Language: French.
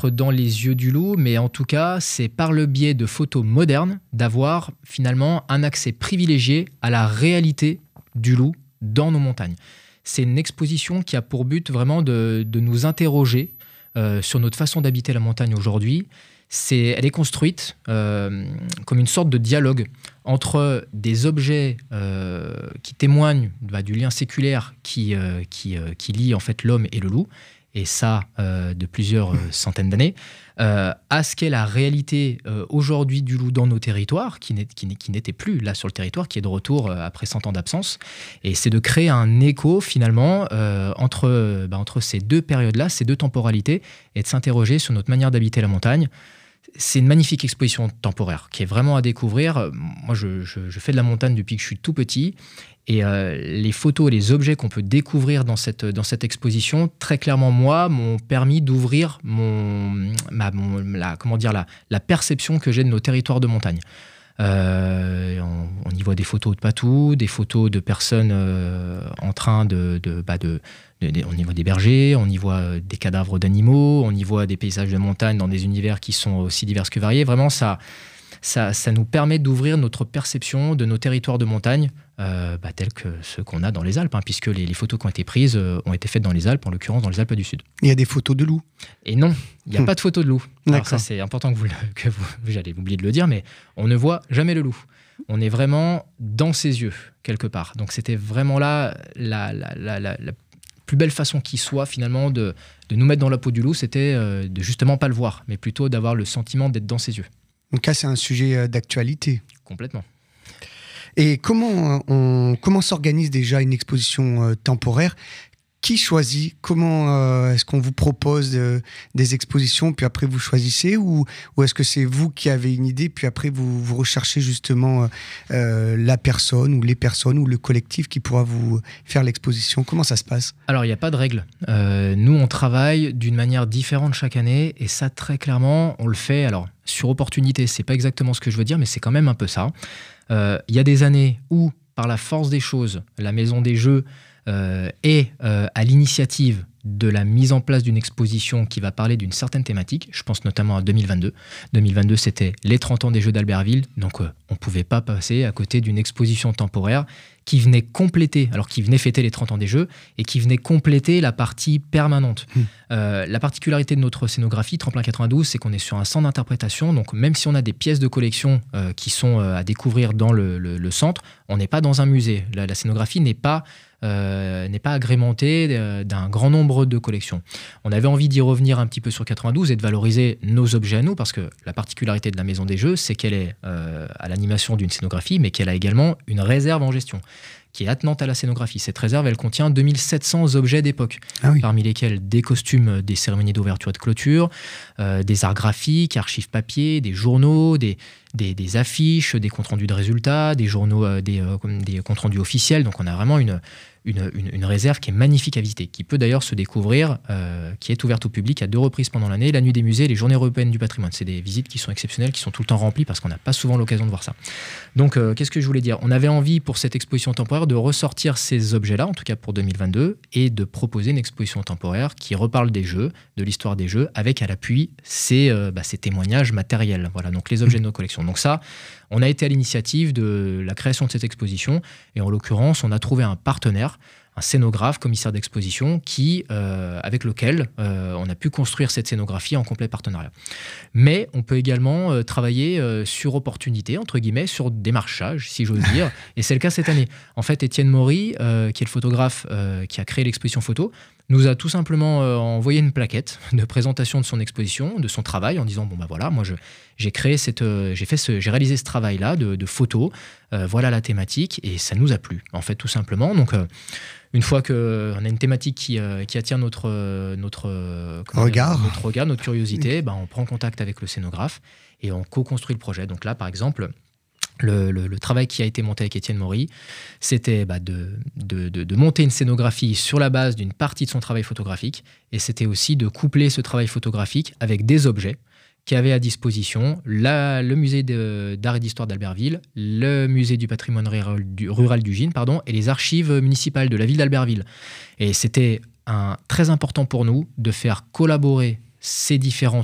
être dans les yeux du loup, mais en tout cas, c'est par le biais de photos modernes d'avoir finalement un accès privilégié à la réalité du loup dans nos montagnes. C'est une exposition qui a pour but vraiment de nous interroger sur notre façon d'habiter la montagne aujourd'hui. Elle est construite comme une sorte de dialogue entre des objets qui témoignent du lien séculaire qui lie en fait l'homme et le loup, et ça de plusieurs centaines d'années, à ce qu'est la réalité aujourd'hui du loup dans nos territoires, qui n'était plus là sur le territoire, qui est de retour après 100 ans d'absence. Et c'est de créer un écho finalement entre ces deux périodes-là, ces deux temporalités, et de s'interroger sur notre manière d'habiter la montagne. C'est une magnifique exposition temporaire qui est vraiment à découvrir. Moi, je fais de la montagne depuis que je suis tout petit. Et les photos et les objets qu'on peut découvrir dans cette exposition, très clairement, moi, m'ont permis d'ouvrir la perception que j'ai de nos territoires de montagne. On y voit des photos de patous, des photos de personnes en train on y voit des bergers, on y voit des cadavres d'animaux, on y voit des paysages de montagne dans des univers qui sont aussi divers que variés. Vraiment, ça nous permet d'ouvrir notre perception de nos territoires de montagne, tels que ceux qu'on a dans les Alpes, puisque les photos qui ont été prises ont été faites dans les Alpes, en l'occurrence dans les Alpes du Sud. Il y a des photos de loups? Et non, il n'y a pas de photos de loups. Alors ça, c'est important que j'allais oublier de le dire, mais on ne voit jamais le loup. On est vraiment dans ses yeux, quelque part. Donc c'était vraiment là la plus belle façon qui soit, finalement, de nous mettre dans la peau du loup, c'était de justement pas le voir, mais plutôt d'avoir le sentiment d'être dans ses yeux. Donc là, c'est un sujet d'actualité. Complètement. Et comment s'organise déjà une exposition temporaire? Qui choisit? Comment est-ce qu'on vous propose des expositions, puis après vous choisissez, ou est-ce que c'est vous qui avez une idée, puis après vous recherchez justement la personne ou les personnes ou le collectif qui pourra vous faire l'exposition? Comment ça se passe? Alors, il n'y a pas de règle. Nous, on travaille d'une manière différente chaque année, et ça, très clairement, on le fait sur opportunité. C'est pas exactement ce que je veux dire, mais c'est quand même un peu ça. Il y a des années où, par la force des choses, la Maison des Jeux est à l'initiative de la mise en place d'une exposition qui va parler d'une certaine thématique. Je pense notamment à 2022. 2022, c'était les 30 ans des Jeux d'Albertville, donc on ne pouvait pas passer à côté d'une exposition temporaire qui venait compléter, alors qui venait fêter les 30 ans des Jeux, et qui venait compléter la partie permanente. La particularité de notre scénographie, Tremplin 92, c'est qu'on est sur un centre d'interprétation, donc même si on a des pièces de collection qui sont à découvrir dans le centre, on n'est pas dans un musée. La scénographie n'est pas agrémentée d'un grand nombre de collections. On avait envie d'y revenir un petit peu sur 92 et de valoriser nos objets à nous, parce que la particularité de la Maison des Jeux, c'est qu'elle est à l'animation d'une scénographie, mais qu'elle a également une réserve en gestion qui est attenante à la scénographie. Cette réserve, elle contient 2700 objets d'époque, parmi lesquels des costumes des cérémonies d'ouverture et de clôture, des arts graphiques, archives papier, des journaux, des affiches, des comptes rendus de résultats, des journaux, des comptes rendus officiels. Donc on a vraiment une réserve qui est magnifique à visiter, qui peut d'ailleurs se découvrir, qui est ouverte au public à 2 reprises pendant l'année, la nuit des musées et les journées européennes du patrimoine. C'est des visites qui sont exceptionnelles, qui sont tout le temps remplies parce qu'on n'a pas souvent l'occasion de voir ça. Donc qu'est-ce que je voulais dire? On avait envie pour cette exposition temporaire de ressortir ces objets-là, en tout cas pour 2022, et de proposer une exposition temporaire qui reparle des Jeux, de l'histoire des Jeux, avec à l'appui ces témoignages matériels. Voilà, donc les objets de nos collections. Donc ça, on a été à l'initiative de la création de cette exposition, et en l'occurrence, on a trouvé un partenaire, un scénographe, commissaire d'exposition, avec lequel on a pu construire cette scénographie en complet partenariat. Mais on peut également travailler sur opportunité, entre guillemets, sur démarchage, si j'ose dire, et c'est le cas cette année. En fait, Étienne Maury, qui est le photographe qui a créé l'exposition photo, nous a tout simplement envoyé une plaquette de présentation de son exposition, de son travail, en disant voilà, moi j'ai réalisé ce travail-là de photos, voilà la thématique, et ça nous a plu, en fait, tout simplement. Donc une fois qu'on a une thématique qui attire notre regard, notre curiosité, on prend contact avec le scénographe et on co-construit le projet. Donc là, par exemple, le travail qui a été monté avec Étienne Maury, c'était de monter une scénographie sur la base d'une partie de son travail photographique, et c'était aussi de coupler ce travail photographique avec des objets qui avait à disposition le musée d'art et d'histoire d'Albertville, le musée du patrimoine rural du Gine, et les archives municipales de la ville d'Albertville. Et c'était très important pour nous de faire collaborer ces différents